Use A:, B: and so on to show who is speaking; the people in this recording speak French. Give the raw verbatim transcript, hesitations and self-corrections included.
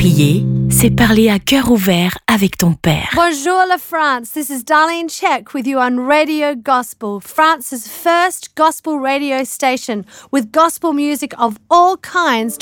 A: Prier, c'est parler à cœur ouvert avec ton Père.
B: Bonjour la France, this is Darlene Check with you on Radio Gospel, France's first gospel radio station with gospel music of all kinds